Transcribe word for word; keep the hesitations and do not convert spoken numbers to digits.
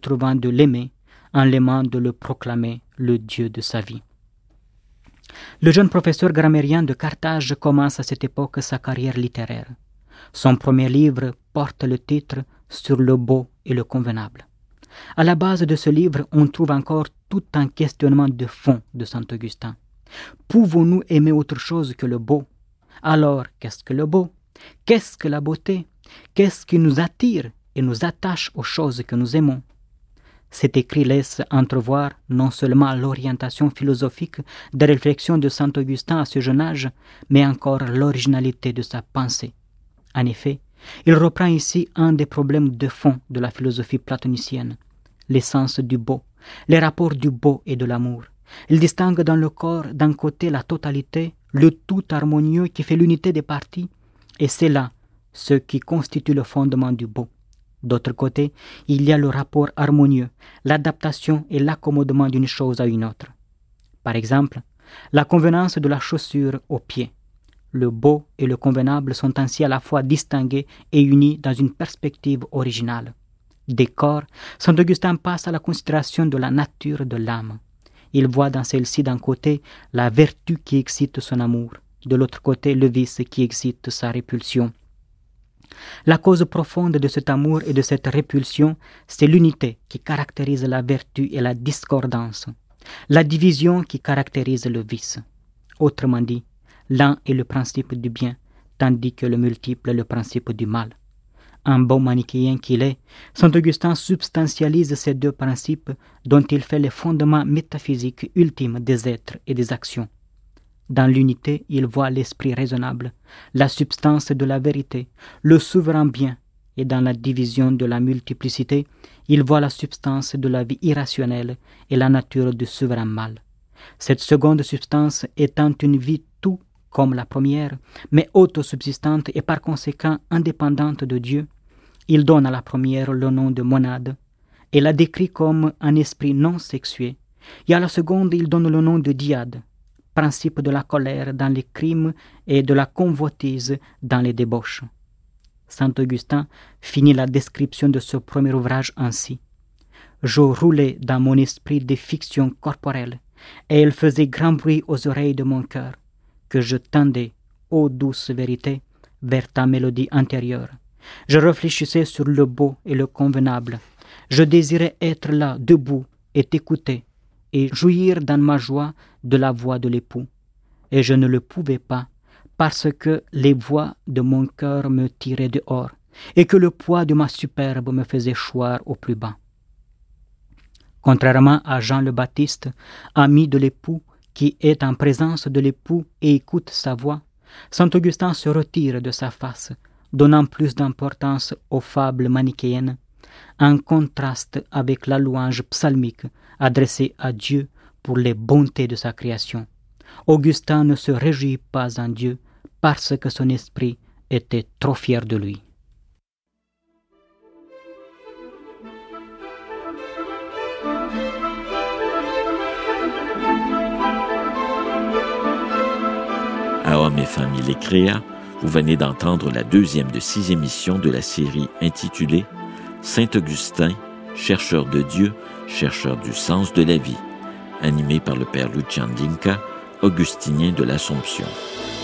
trouvant de l'aimer, en l'aimant de le proclamer le Dieu de sa vie. Le jeune professeur grammairien de Carthage commence à cette époque sa carrière littéraire. Son premier livre porte le titre « Sur le beau et le convenable ». À la base de ce livre, on trouve encore tout un questionnement de fond de saint Augustin. Pouvons-nous aimer autre chose que le beau? Alors, qu'est-ce que le beau? Qu'est-ce que la beauté? Qu'est-ce qui nous attire et nous attache aux choses que nous aimons? Cet écrit laisse entrevoir non seulement l'orientation philosophique des réflexions de saint Augustin à ce jeune âge, mais encore l'originalité de sa pensée. En effet, il reprend ici un des problèmes de fond de la philosophie platonicienne, l'essence du beau, les rapports du beau et de l'amour. Il distingue dans le corps d'un côté la totalité, le tout harmonieux qui fait l'unité des parties, et c'est là ce qui constitue le fondement du beau. D'autre côté, il y a le rapport harmonieux, l'adaptation et l'accommodement d'une chose à une autre. Par exemple, la convenance de la chaussure au pied. Le beau et le convenable sont ainsi à la fois distingués et unis dans une perspective originale. Des corps, saint Augustin passe à la considération de la nature de l'âme. Il voit dans celle-ci d'un côté la vertu qui excite son amour, de l'autre côté le vice qui excite sa répulsion. La cause profonde de cet amour et de cette répulsion, c'est l'unité qui caractérise la vertu et la discordance, la division qui caractérise le vice. Autrement dit, l'un est le principe du bien, tandis que le multiple est le principe du mal. Un bon manichéen qu'il est, saint Augustin substantialise ces deux principes dont il fait les fondements métaphysiques ultimes des êtres et des actions. Dans l'unité, il voit l'esprit raisonnable, la substance de la vérité, le souverain bien, et dans la division de la multiplicité, il voit la substance de la vie irrationnelle et la nature du souverain mal. Cette seconde substance étant une vie tout comme la première, mais autosubsistante et par conséquent indépendante de Dieu, il donne à la première le nom de monade et la décrit comme un esprit non sexué, et à la seconde il donne le nom de dyade, principe de la colère dans les crimes et de la convoitise dans les débauches. Saint Augustin finit la description de ce premier ouvrage ainsi. « Je roulais dans mon esprit des fictions corporelles, et elles faisaient grand bruit aux oreilles de mon cœur, que je tendais, ô douce vérité, vers ta mélodie intérieure. Je réfléchissais sur le beau et le convenable. Je désirais être là, debout, et t'écouter, et jouir dans ma joie de la voix de l'époux. Et je ne le pouvais pas, parce que les voix de mon cœur me tiraient dehors, et que le poids de ma superbe me faisait choir au plus bas. » Contrairement à Jean le Baptiste, ami de l'époux, qui est en présence de l'époux et écoute sa voix, saint Augustin se retire de sa face, donnant plus d'importance aux fables manichéennes, en contraste avec la louange psalmique adressée à Dieu pour les bontés de sa création. Augustin ne se réjouit pas en Dieu parce que son esprit était trop fier de lui. À Hommes et Femmes, il les créa, vous venez d'entendre la deuxième de six émissions de la série intitulée Saint Augustin, chercheur de Dieu, chercheur du sens de la vie, animée par le père Lucian Dinca, augustinien de l'Assomption.